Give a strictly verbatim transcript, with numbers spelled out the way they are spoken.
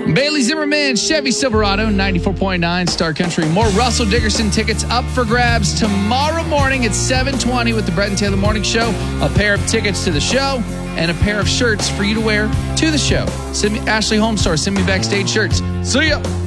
Bailey Zimmerman, Chevy Silverado, ninety-four point nine Star Country. More Russell Dickerson tickets up for grabs tomorrow morning at seven twenty with the Brett and Taylor Morning Show. A pair of tickets to the show and a pair of shirts for you to wear to the show. Send me, Ashley Home Store, send me backstage shirts. See ya.